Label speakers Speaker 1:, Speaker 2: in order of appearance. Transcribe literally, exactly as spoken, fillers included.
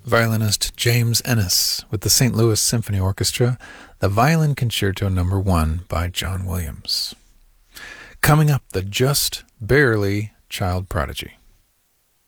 Speaker 1: violinist James Ennis with the Saint Louis Symphony Orchestra, the Violin Concerto Number One by John Williams. Coming up, the Just Barely Child Prodigy.